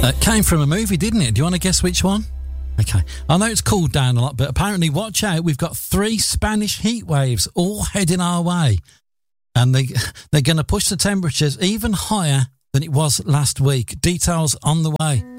Came from a movie, didn't it? Do you want to guess which one? Okay. I know it's cooled down a lot, but apparently, watch out, we've got 3 Spanish heat waves all heading our way. And they're going to push the temperatures even higher than it was last week. Details on the way.